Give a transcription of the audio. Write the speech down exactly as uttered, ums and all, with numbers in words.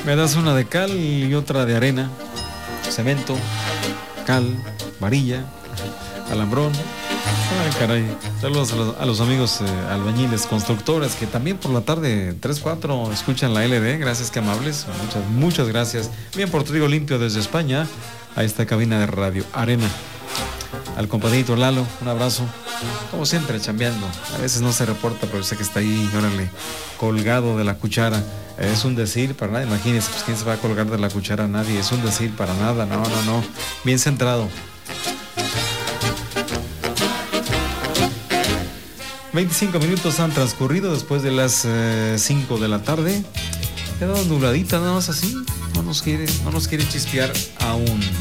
Me das una de cal y otra de arena, cemento, cal, varilla, alambrón. Ay, caray. Saludos a los, a los amigos eh, albañiles, constructores, que también por la tarde, tres, cuatro, escuchan la L D. Gracias, que amables. Muchas, muchas gracias. Bien por Trigo Limpio desde España, a esta cabina de Radio Arena. Al compadrito Lalo, un abrazo. Como siempre, chambeando. A veces no se reporta, pero sé que está ahí, órale, colgado de la cuchara. Es un decir para nada. Imagínense, pues quién se va a colgar de la cuchara, nadie. Es un decir para nada. No, no, no. Bien centrado. veinticinco minutos han transcurrido después de las eh, cinco de la tarde. Quedado nubladita, nada más así. No nos quiere, no nos quiere chispear aún.